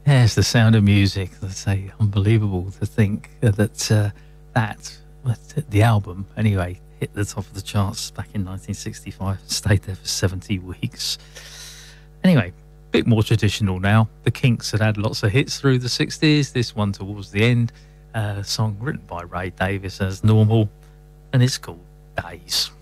Yes, The Sound of Music. Let's say unbelievable to think that the album anyway hit the top of the charts back in 1965 and stayed there for 70 weeks. Anyway, a bit more traditional now. The Kinks had lots of hits through the 60s. This one towards the end, a song written by Ray Davies as normal, and it's called Days.